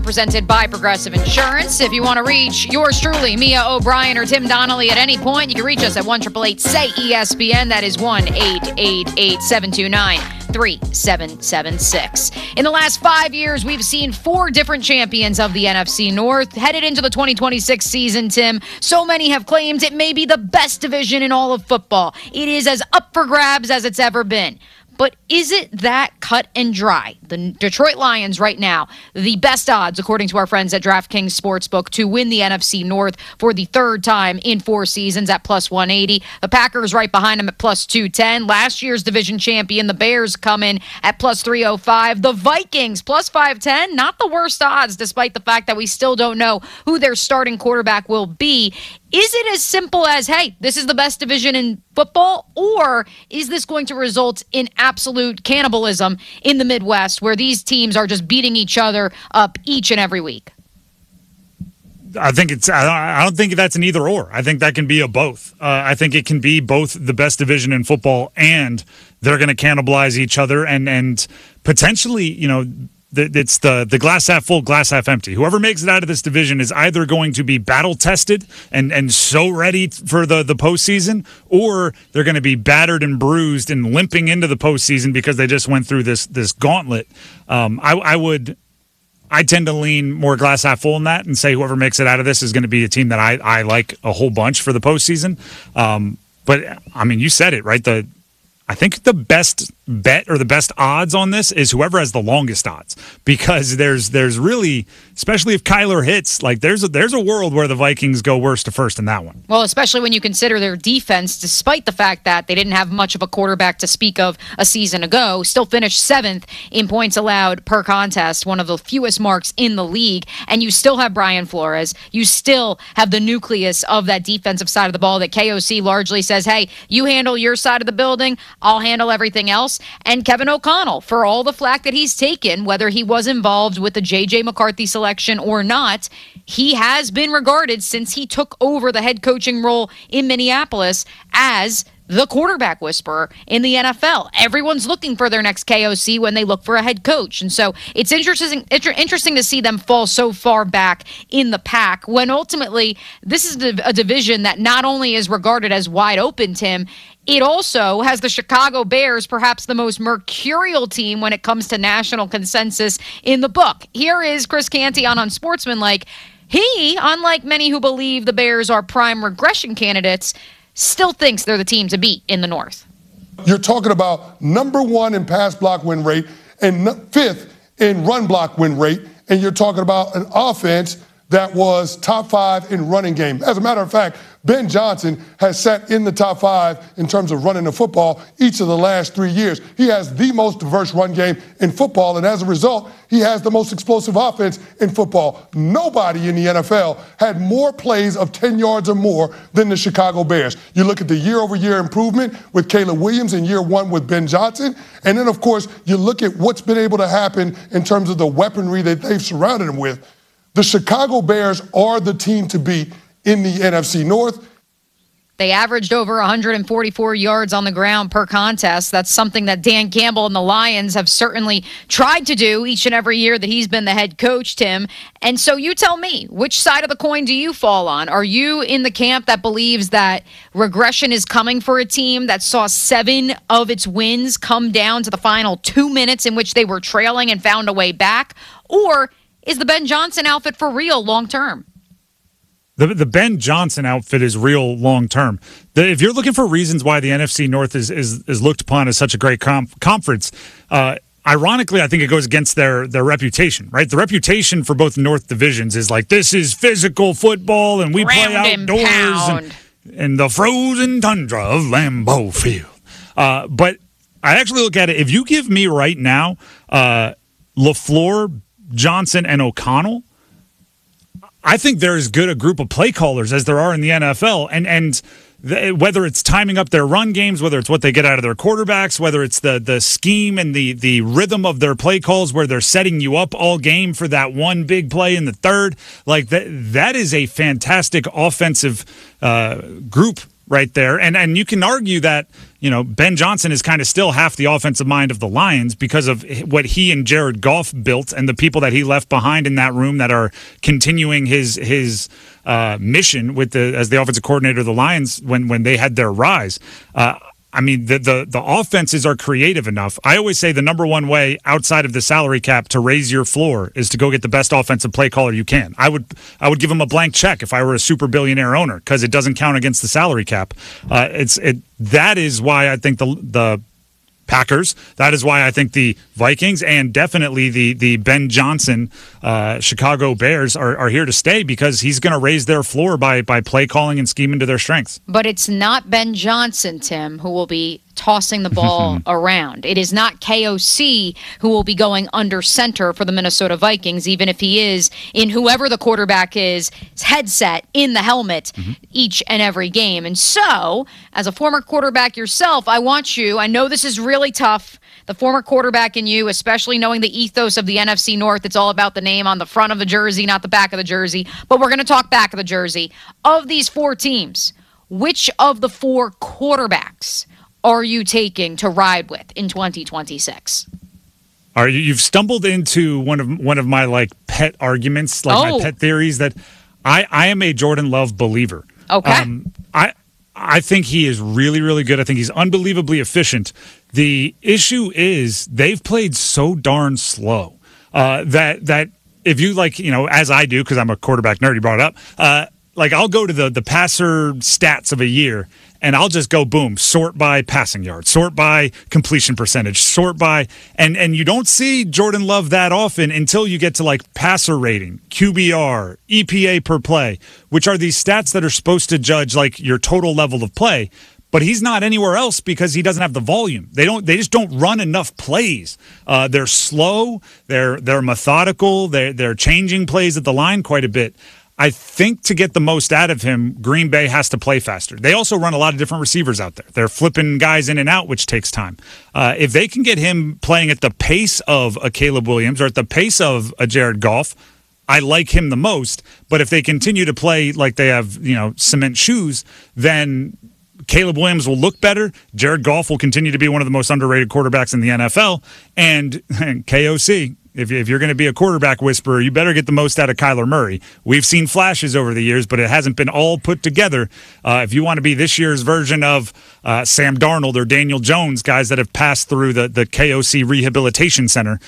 presented by Progressive Insurance. If you want to reach yours truly, Mia O'Brien or Tim Donnelly at any point, you can reach us at 1-888-SAY-ESPN. That is 1-888-729-3776. In the last 5 years, we've seen 4 different champions of the NFC North. Headed into the 2026 season, Tim, so many have claimed it may be the best division in all of football. It is as up for grabs as it's ever been. But is it that cut and dry? The Detroit Lions right now, the best odds, according to our friends at DraftKings Sportsbook, to win the NFC North for the 3rd time in 4 seasons at plus 180. The Packers right behind them at plus 210. Last year's division champion, the Bears, come in at plus 305. The Vikings, plus 510. Not the worst odds, despite the fact that we still don't know who their starting quarterback will be. Is it as simple as, hey, this is the best division in football, or is this going to result in absolute cannibalism in the Midwest where these teams are just beating each other up each and every week? I don't think that's an either or. I think that can be a both. I think it can be both the best division in football and they're going to cannibalize each other and potentially, it's the glass half full, glass half empty. Whoever makes it out of this division is either going to be battle tested and so ready for the postseason, or they're going to be battered and bruised and limping into the postseason because they just went through this gauntlet. I tend to lean more glass half full in that and say whoever makes it out of this is going to be a team that I like a whole bunch for the postseason. But I mean, you said it, right? I think the best bet or the best odds on this is whoever has the longest odds, because there's really, especially if Kyler hits, like there's a world where the Vikings go worst to first in that one. Well, especially when you consider their defense, despite the fact that they didn't have much of a quarterback to speak of a season ago, still finished 7th in points allowed per contest, one of the fewest marks in the league, and you still have Brian Flores. You still have the nucleus of that defensive side of the ball that KOC largely says, hey, you handle your side of the building, I'll handle everything else. And Kevin O'Connell, for all the flack that he's taken, whether he was involved with the J.J. McCarthy selection or not, he has been regarded since he took over the head coaching role in Minneapolis as the quarterback whisperer in the NFL. Everyone's looking for their next KOC when they look for a head coach. And so it's interesting to see them fall so far back in the pack when ultimately this is a division that not only is regarded as wide open, Tim, it also has the Chicago Bears, perhaps the most mercurial team when it comes to national consensus in the book. Here is Chris Canty on Unsportsmanlike. He, unlike many who believe the Bears are prime regression candidates, still thinks they're the team to beat in the North. You're talking about number 1 in pass block win rate and 5th in run block win rate, and you're talking about an offense that was top 5 in running game. As a matter of fact, Ben Johnson has sat in the top 5 in terms of running the football each of the last 3 years. He has the most diverse run game in football, and as a result, he has the most explosive offense in football. Nobody in the NFL had more plays of 10 yards or more than the Chicago Bears. You look at the year-over-year improvement with Caleb Williams in year 1 with Ben Johnson, and then, of course, you look at what's been able to happen in terms of the weaponry that they've surrounded him with. The Chicago Bears are the team to beat in the NFC North. They averaged over 144 yards on the ground per contest. That's something that Dan Campbell and the Lions have certainly tried to do each and every year that he's been the head coach, Tim. And so you tell me, which side of the coin do you fall on? Are you in the camp that believes that regression is coming for a team that saw 7 of its wins come down to the final 2 minutes in which they were trailing and found a way back? Or is the Ben Johnson outfit for real long-term? The Ben Johnson outfit is real long-term. If you're looking for reasons why the NFC North is looked upon as such a great conference, ironically, I think it goes against their reputation, right? The reputation for both North divisions is like, this is physical football, and we play outdoors in the frozen tundra of Lambeau Field. But I actually look at it, if you give me right now LaFleur, Johnson, and O'Connell, I think they're as good a group of play callers as there are in the NFL. And whether it's timing up their run games, whether it's what they get out of their quarterbacks, whether it's the scheme and the rhythm of their play calls where they're setting you up all game for that one big play in the third, like that is a fantastic offensive group right there. And you can argue that, Ben Johnson is kind of still half the offensive mind of the Lions because of what he and Jared Goff built and the people that he left behind in that room that are continuing his mission as the offensive coordinator of the Lions when they had their rise. The offenses are creative enough. I always say the number one way outside of the salary cap to raise your floor is to go get the best offensive play caller you can. I would give him a blank check if I were a super billionaire owner because it doesn't count against the salary cap. That is why I think the Packers. That is why I think the Vikings and definitely the Ben Johnson Chicago Bears are here to stay because he's going to raise their floor by play calling and scheming to their strengths. But it's not Ben Johnson, Tim, who will be tossing the ball around. It is not KOC who will be going under center for the Minnesota Vikings, even if he is in whoever the quarterback is, headset in the helmet each and every game. And so, as a former quarterback yourself, I know this is really tough, the former quarterback in you, especially knowing the ethos of the NFC North, it's all about the name on the front of the jersey, not the back of the jersey. But we're going to talk back of the jersey. Of these four teams, which of the four quarterbacks are you taking to ride with in 2026? You've stumbled into one of my pet arguments, my pet theories that I am a Jordan Love believer. Okay. I think he is really, really good. I think he's unbelievably efficient. The issue is they've played so darn slow that if you as I do, because I'm a quarterback nerd, you brought it up, I'll go to the passer stats of a year, and I'll just go, boom, sort by passing yards, sort by completion percentage, sort by, and you don't see Jordan Love that often until you get to passer rating, QBR, EPA per play, which are these stats that are supposed to judge your total level of play. But he's not anywhere else because he doesn't have the volume. They just don't run enough plays. They're slow. They're methodical. They're changing plays at the line quite a bit. I think to get the most out of him, Green Bay has to play faster. They also run a lot of different receivers out there. They're flipping guys in and out, which takes time. If they can get him playing at the pace of a Caleb Williams or at the pace of a Jared Goff, I like him the most. But if they continue to play like they have, cement shoes, then Caleb Williams will look better. Jared Goff will continue to be one of the most underrated quarterbacks in the NFL. And KOC, if you're going to be a quarterback whisperer, you better get the most out of Kyler Murray. We've seen flashes over the years, but it hasn't been all put together. If you want to be this year's version of Sam Darnold or Daniel Jones, guys that have passed through the KOC Rehabilitation Center,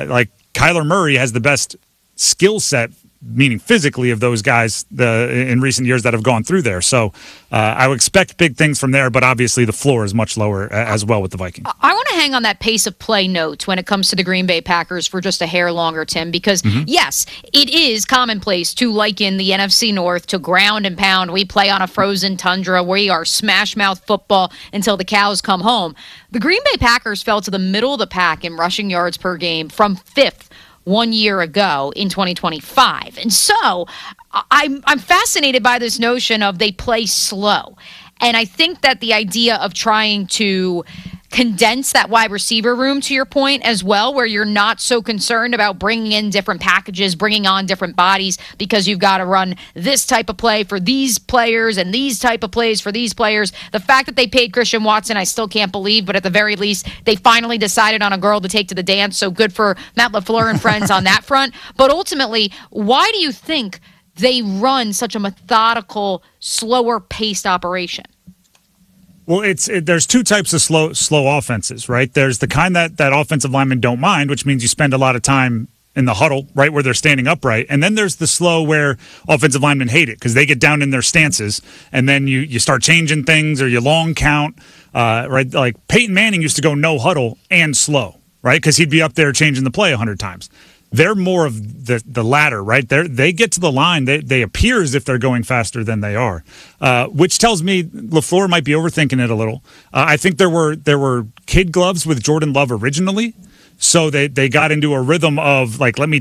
Kyler Murray has the best skill set, meaning physically, of those guys in recent years that have gone through there. So I would expect big things from there, but obviously the floor is much lower as well with the Vikings. I want to hang on that pace of play note when it comes to the Green Bay Packers for just a hair longer, Tim, because yes, it is commonplace to liken the NFC North to ground and pound. We play on a frozen tundra. We are smash mouth football until the cows come home. The Green Bay Packers fell to the middle of the pack in rushing yards per game from fifth 1 year ago in 2025. And so I'm fascinated by this notion of they play slow. And I think that the idea of trying to condense that wide receiver room, to your point as well, where you're not so concerned about bringing in different packages, bringing on different bodies, because you've got to run this type of play for these players and these type of plays for these players. The fact that they paid Christian Watson, I still can't believe, but at the very least, they finally decided on a girl to take to the dance. So good for Matt LaFleur and friends on that front. But ultimately, why do you think they run such a methodical, slower paced operation? Well, there's two types of slow offenses, right? There's the kind that offensive linemen don't mind, which means you spend a lot of time in the huddle, right, where they're standing upright. And then there's the slow where offensive linemen hate it because they get down in their stances, and then you start changing things or you long count, right? Like Peyton Manning used to go no huddle and slow, right, because he'd be up there changing the play 100 times. They're more of the latter, right? They get to the line. They appear as if they're going faster than they are, which tells me LaFleur might be overthinking it a little. I think there were kid gloves with Jordan Love originally, so they got into a rhythm of let me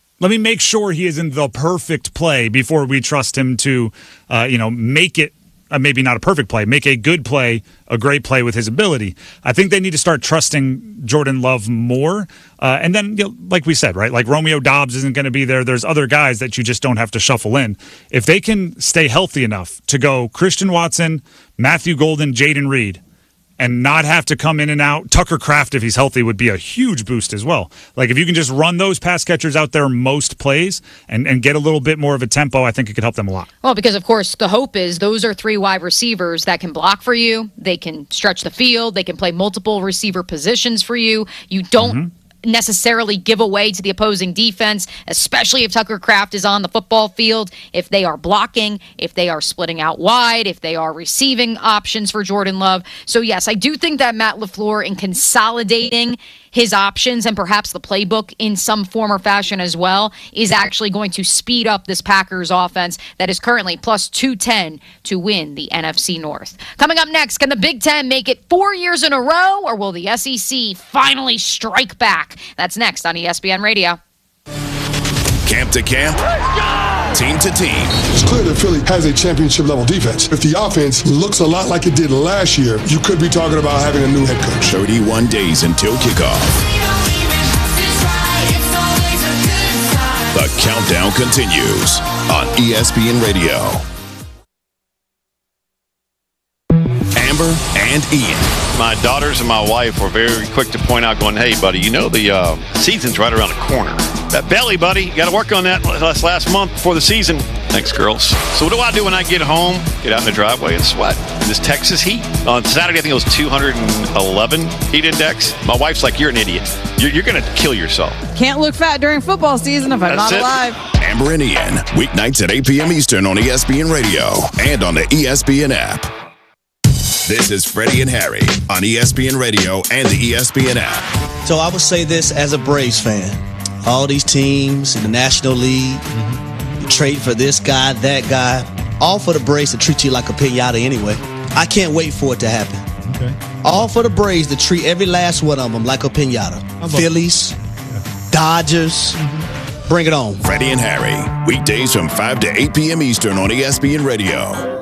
make sure he is in the perfect play before we trust him to make it maybe not a perfect play, make a good play a great play with his ability. I think they need to start trusting Jordan Love more. And then, like we said, right, like Romeo Doubs isn't going to be there. There's other guys that you just don't have to shuffle in. If they can stay healthy enough to go Christian Watson, Matthew Golden, Jaden Reed, and not have to come in and out. Tucker Kraft, if he's healthy, would be a huge boost as well. Like, if you can just run those pass catchers out there most plays and get a little bit more of a tempo, I think it could help them a lot. Well, because, of course, the hope is those are 3 wide receivers that can block for you. They can stretch the field. They can play multiple receiver positions for you. You don't necessarily give away to the opposing defense, especially if Tucker Kraft is on the football field, if they are blocking, if they are splitting out wide, if they are receiving options for Jordan Love. So, yes, I do think that Matt LaFleur, in consolidating his options and perhaps the playbook in some form or fashion as well, is actually going to speed up this Packers offense that is currently plus 210 to win the NFC North. Coming up next, can the Big Ten make it 4 years in a row, or will the SEC finally strike back? That's next on ESPN Radio. Camp to camp, team to team. It's clear that Philly has a championship-level defense. If the offense looks a lot like it did last year, you could be talking about having a new head coach. 31 days until kickoff. The countdown continues on ESPN Radio. Amber and Ian. My daughters and my wife were very quick to point out, going, hey, buddy, you know the season's right around the corner. That belly, buddy, you got to work on that last month before the season. Thanks, girls. So what do I do when I get home? Get out in the driveway and sweat in this Texas heat. On Saturday, I think it was 211 heat index. My wife's like, you're an idiot. You're going to kill yourself. Can't look fat during football season if I'm not alive. Amber and Ian, weeknights at 8 p.m. Eastern on ESPN Radio and on the ESPN app. This is Freddie and Harry on ESPN Radio and the ESPN app. So I would say this as a Braves fan. All these teams in the National League, you trade for this guy, that guy, all for the Braves to treat you like a piñata anyway. I can't wait for it to happen. Okay. All for the Braves to treat every last one of them like a piñata. Phillies, Dodgers, bring it on. Freddie and Harry, weekdays from 5 to 8 p.m. Eastern on ESPN Radio.